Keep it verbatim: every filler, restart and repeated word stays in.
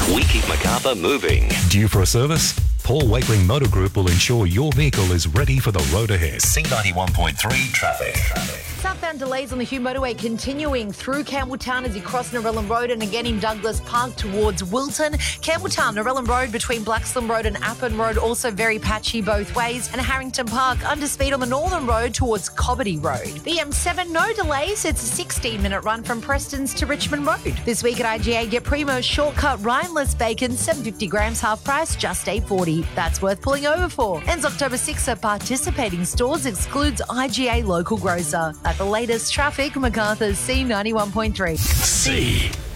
We keep Macarthur moving. Due for a service? Paul Wakeling Motor Group will ensure your vehicle is ready for the road ahead. C ninety-one point three traffic. traffic. Southbound delays on the Hume Motorway continuing through Campbelltown as you cross Narellan Road and again in Douglas Park towards Wilton. Campbelltown, Narellan Road between Blaxland Road and Appin Road also very patchy both ways. And Harrington Park under speed on the Northern Road towards Cobbity Road. B M seven, no delays. It's a sixteen minute run from Prestons to Richmond Road. This week at I G A, get Primo's shortcut rineless bacon, seven hundred fifty grams half price, just eight forty. That's worth pulling over for. Ends October sixth at participating stores, excludes I G A local grocer. At the latest traffic, Macarthur's C ninety-one point three. C.